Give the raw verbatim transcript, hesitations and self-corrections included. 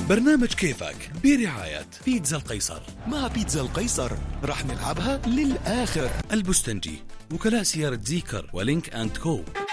برنامج كيفك برعاية بيتزا القيصر. مع بيتزا القيصر رح نلعبها للآخر. البستنجي، وكلاء سيارة زيكر ولينك أند كو.